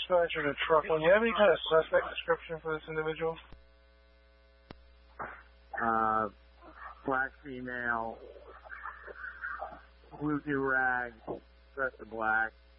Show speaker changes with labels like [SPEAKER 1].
[SPEAKER 1] dispatcher to truck one. You have any kind of suspect description for this individual?
[SPEAKER 2] Black female, blue do-rag, dressed in black,